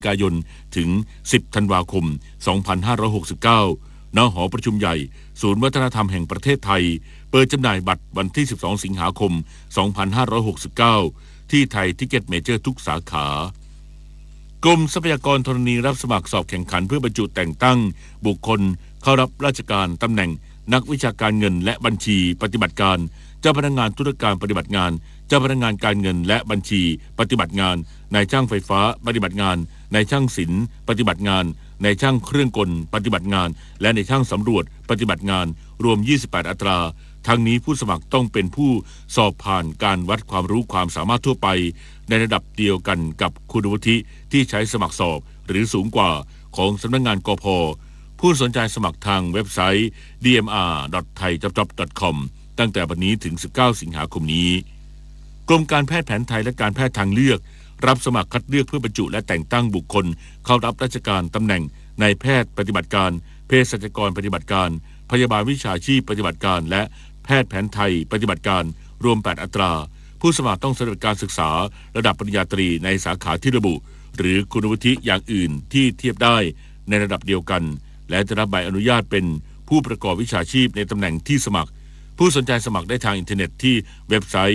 กายนถึง10ธันวาคม2569ณหอประชุมใหญ่ศูนย์วัฒนธรรมแห่งประเทศไทยเปิดจำหน่ายบัตรวันที่12สิงหาคม2569ที่ไทยทิเก็ตเมเจอร์ทุกสาขากรมทรัพยากรธรณีรับสมัครสอบแข่งขันเพื่อบรรจุแต่งตั้งบุคคลเข้ารับราชการตำแหน่งนักวิชาการเงินและบัญชีปฏิบัติการเจ้าพนักงานธุรการปฏิบัติงานเจ้าพนักงานการเงินและบัญชีปฏิบัติงานนายช่างไฟฟ้าปฏิบัติงานนายช่างศิลป์ปฏิบัติงานนายช่างเครื่องกลปฏิบัติงานและนายช่างสำรวจปฏิบัติงานรวม28อัตราทั้งนี้ผู้สมัครต้องเป็นผู้สอบผ่านการวัดความรู้ความสามารถทั่วไปในระดับเดียวกันกับคุณวุฒิที่ใช้สมัครสอบหรือสูงกว่าของสำนักงานกพ.ผู้สนใจสมัครทางเว็บไซต์ dmr.thaijobjob.com ตั้งแต่วันนี้ถึง19สิงหาคมนี้กรมการแพทย์แผนไทยและการแพทย์ทางเลือกรับสมัครคัดเลือกเพื่อบรรจุและแต่งตั้งบุคคลเข้ารับราชการตำแหน่งนายแพทย์ปฏิบัติการเภสัชกรปฏิบัติการพยาบาลวิชาชีพปฏิบัติการและแพทย์แผนไทยปฏิบัติการรวม8อัตราผู้สมัครต้องสำเร็จการศึกษาระดับปริญญาตรีในสาขาที่ระบุหรือคุณวุฒิอย่างอื่นที่เทียบได้ในระดับเดียวกันและจะรับใบอนุญาตเป็นผู้ประกอบวิชาชีพในตำแหน่งที่สมัครผู้สนใจสมัครได้ทางอินเทอร์เน็ตที่เว็บไซต์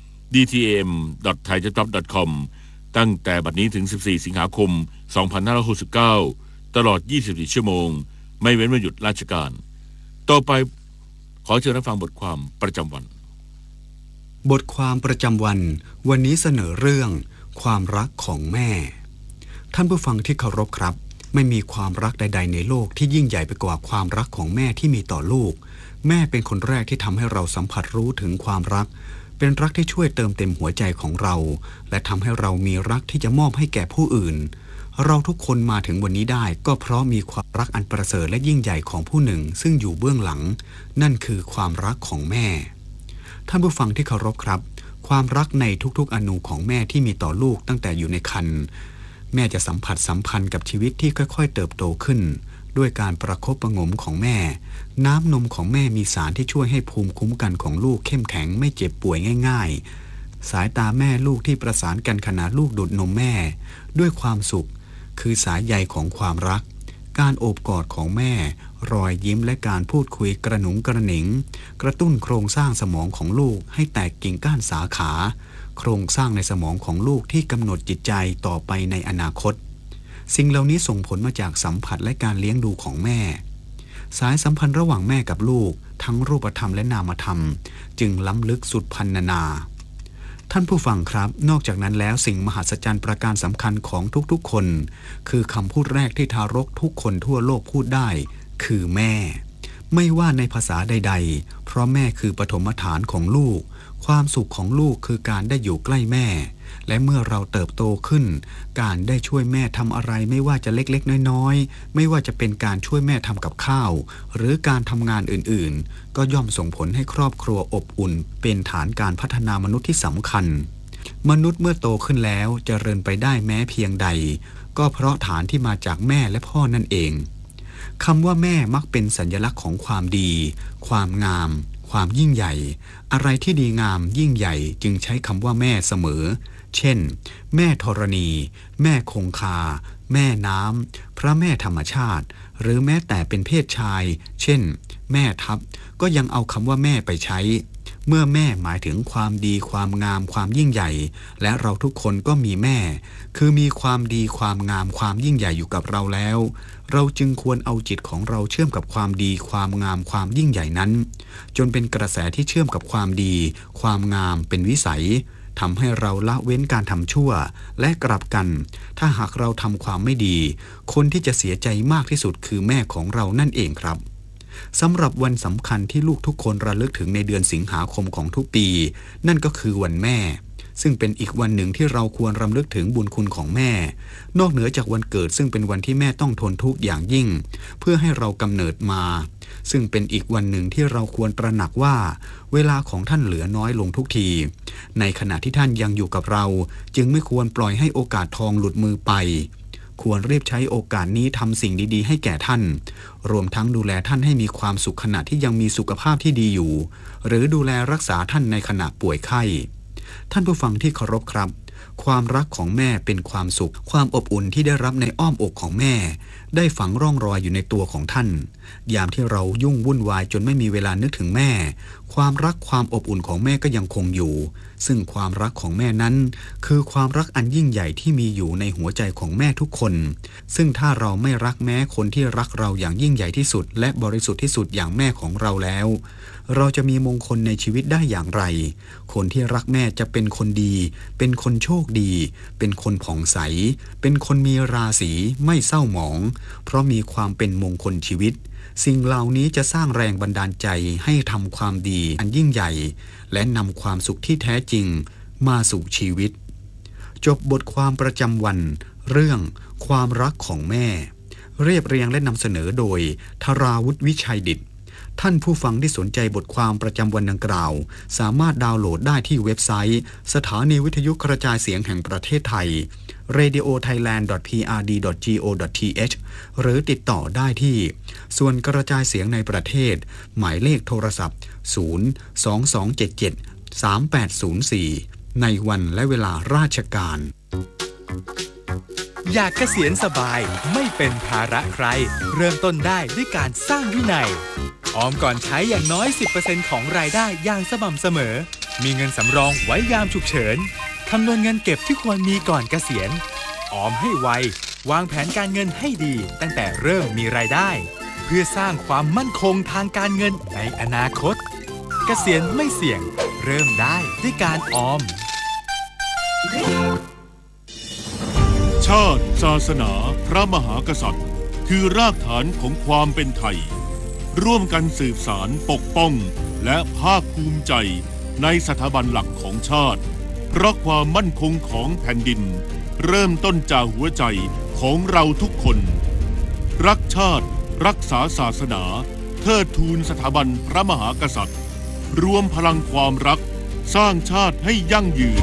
dtam.thaijobjob.com ตั้งแต่บัดนี้ถึง14สิงหาคม2569ตลอด24ชั่วโมงไม่เว้นวันหยุดราชการต่อไปขอเชิญรับฟังบทความประจำวันบทความประจำวันวันนี้เสนอเรื่องความรักของแม่ท่านผู้ฟังที่เคารพครับไม่มีความรักใดๆในโลกที่ยิ่งใหญ่ไปกว่าความรักของแม่ที่มีต่อลูกแม่เป็นคนแรกที่ทำให้เราสัมผัสรู้ถึงความรักเป็นรักที่ช่วยเติมเต็มหัวใจของเราและทำให้เรามีรักที่จะมอบให้แก่ผู้อื่นเราทุกคนมาถึงวันนี้ได้ก็เพราะมีความรักอันประเสริฐและยิ่งใหญ่ของผู้หนึ่งซึ่งอยู่เบื้องหลังนั่นคือความรักของแม่ท่านผู้ฟังที่เคารพครับความรักในทุกๆอนูของแม่ที่มีต่อลูกตั้งแต่อยู่ในครรภ์แม่จะสัมผัสสัมพันธ์กับชีวิตที่ค่อยๆเติบโตขึ้นด้วยการประคบประหงมของแม่น้ำนมของแม่มีสารที่ช่วยให้ภูมิคุ้มกันของลูกเข้มแข็งไม่เจ็บป่วยง่ายๆสายตาแม่ลูกที่ประสานกันขณะลูกดูดนมแม่ด้วยความสุขคือสายใยของความรักการโอบกอดของแม่รอยยิ้มและการพูดคุยกระหนุงกระหนิงกระตุ้นโครงสร้างสมองของลูกให้แตกกิ่งก้านสาขาโครงสร้างในสมองของลูกที่กำหนดจิตใจต่อไปในอนาคตสิ่งเหล่านี้ส่งผลมาจากสัมผัสและการเลี้ยงดูของแม่สายสัมพันธ์ระหว่างแม่กับลูกทั้งรูปธรรมและนามธรรมจึงล้ำลึกสุดพรรณนาท่านผู้ฟังครับนอกจากนั้นแล้วสิ่งมหัศจรรย์ประการสำคัญของทุกๆคนคือคำพูดแรกที่ทารกทุกคนทั่วโลกพูดได้คือแม่ไม่ว่าในภาษาใดๆเพราะแม่คือปฐมฐานของลูกความสุขของลูกคือการได้อยู่ใกล้แม่และเมื่อเราเติบโตขึ้นการได้ช่วยแม่ทำอะไรไม่ว่าจะเล็กๆน้อยๆไม่ว่าจะเป็นการช่วยแม่ทำกับข้าวหรือการทำงานอื่นๆก็ย่อมส่งผลให้ครอบครัวอบอุ่นเป็นฐานการพัฒนามนุษย์ที่สำคัญมนุษย์เมื่อโตขึ้นแล้วเจริญไปได้แม้เพียงใดก็เพราะฐานที่มาจากแม่และพ่อนั่นเองคำว่าแม่มักเป็นสัญลักษณ์ของความดีความงามความยิ่งใหญ่อะไรที่ดีงามยิ่งใหญ่จึงใช้คำว่าแม่เสมอเช่นแม่ธรณีแม่คงคาแม่น้ำพระแม่ธรรมชาติหรือแม้แต่เป็นเพศชายเช่นแม่ทัพก็ยังเอาคำว่าแม่ไปใช้เมื่อแม่หมายถึงความดีความงามความยิ่งใหญ่และเราทุกคนก็มีแม่คือมีความดีความงามความยิ่งใหญ่อยู่กับเราแล้วเราจึงควรเอาจิตของเราเชื่อมกับความดีความงามความยิ่งใหญ่นั้นจนเป็นกระแสที่เชื่อมกับความดีความงามเป็นวิสัยทำให้เราละเว้นการทำชั่วและกลับกันถ้าหากเราทำความไม่ดีคนที่จะเสียใจมากที่สุดคือแม่ของเรานั่นเองครับสำหรับวันสำคัญที่ลูกทุกคนระลึกถึงในเดือนสิงหาคมของทุกปีนั่นก็คือวันแม่ซึ่งเป็นอีกวันหนึ่งที่เราควรรำลึกถึงบุญคุณของแม่นอกเหนือจากวันเกิดซึ่งเป็นวันที่แม่ต้องทนทุกข์อย่างยิ่งเพื่อให้เรากำเนิดมาซึ่งเป็นอีกวันหนึ่งที่เราควรตระหนักว่าเวลาของท่านเหลือน้อยลงทุกทีในขณะที่ท่านยังอยู่กับเราจึงไม่ควรปล่อยให้โอกาสทองหลุดมือไปควรรีบใช้โอกาสนี้ทำสิ่งดีๆให้แก่ท่านรวมทั้งดูแลท่านให้มีความสุขขณะที่ยังมีสุขภาพที่ดีอยู่หรือดูแลรักษาท่านในขณะป่วยไข้ท่านผู้ฟังที่เคารพครับความรักของแม่เป็นความสุขความอบอุ่นที่ได้รับในอ้อมอกของแม่ได้ฝังร่องรอยอยู่ในตัวของท่านยามที่เรายุ่งวุ่นวายจนไม่มีเวลานึกถึงแม่ความรักความอบอุ่นของแม่ก็ยังคงอยู่ซึ่งความรักของแม่นั้นคือความรักอันยิ่งใหญ่ที่มีอยู่ในหัวใจของแม่ทุกคนซึ่งถ้าเราไม่รักแม้คนที่รักเราอย่างยิ่งใหญ่ที่สุดและบริสุทธิ์ที่สุดอย่างแม่ของเราแล้วเราจะมีมงคลในชีวิตได้อย่างไรคนที่รักแม่จะเป็นคนดีเป็นคนโชคดีเป็นคนผ่องใสเป็นคนมีราศีไม่เศร้าหมองเพราะมีความเป็นมงคลชีวิตสิ่งเหล่านี้จะสร้างแรงบันดาลใจให้ทำความดีอันยิ่งใหญ่และนำความสุขที่แท้จริงมาสู่ชีวิตจบบทความประจำวันเรื่องความรักของแม่เรียบเรียงและนำเสนอโดยธราวุฒิวิชัยดิษฐ์ท่านผู้ฟังที่สนใจบทความประจำวันดังกล่าวสามารถดาวน์โหลดได้ที่เว็บไซต์สถานีวิทยุกระจายเสียงแห่งประเทศไทย radiothailand.prd.go.th หรือติดต่อได้ที่ส่วนกระจายเสียงในประเทศหมายเลขโทรศัพท์ 022773804 ในวันและเวลาราชการอยากเกษียณสบายไม่เป็นภาระใครเริ่มต้นได้ด้วยการสร้างวินัยออมก่อนใช้อย่างน้อย 10% ของรายได้อย่างสม่ำเสมอมีเงินสำรองไว้ยามฉุกเฉินคำนวณเงินเก็บที่ควรมีก่อนเกษียณออมให้ไววางแผนการเงินให้ดีตั้งแต่เริ่มมีรายได้เพื่อสร้างความมั่นคงทางการเงินในอนาคตเกษียณไม่เสี่ยงเริ่มได้ด้วยการออมชาติศาสนาพระมหากษัตริย์คือรากฐานของความเป็นไทยร่วมกันสืบสานปกป้องและภาคภูมิใจในสถาบันหลักของชาติเพราะความมั่นคงของแผ่นดินเริ่มต้นจากหัวใจของเราทุกคนรักชาติรักษาศาสนาเทิดทูนสถาบันพระมหากษัตริย์รวมพลังความรักสร้างชาติให้ยั่งยืน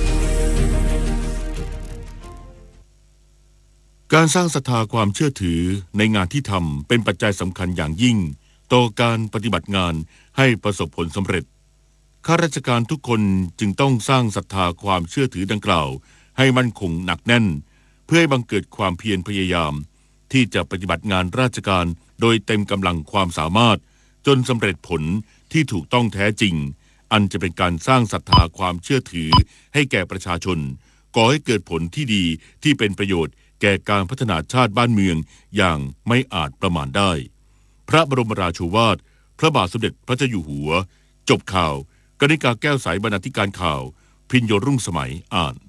การสร้างศรัทธาความเชื่อถือในงานที่ทำเป็นปัจจัยสำคัญอย่างยิ่งต่อการปฏิบัติงานให้ประสบผลสำเร็จข้าราชการทุกคนจึงต้องสร้างศรัทธาความเชื่อถือดังกล่าวให้มั่นคงหนักแน่นเพื่อให้บังเกิดความเพียรพยายามที่จะปฏิบัติงานราชการโดยเต็มกำลังความสามารถจนสำเร็จผลที่ถูกต้องแท้จริงอันจะเป็นการสร้างศรัทธาความเชื่อถือให้แก่ประชาชนก่อให้เกิดผลที่ดีที่เป็นประโยชน์แก่การพัฒนาชาติบ้านเมืองอย่างไม่อาจประมาณได้พระบรมราโชวาทพระบาทสมเด็จพระเจ้าอยู่หัวจบข่าวกนิกาแก้วใสบรรณาธิการข่าวพิญโยรุ่งสมัยอ่าน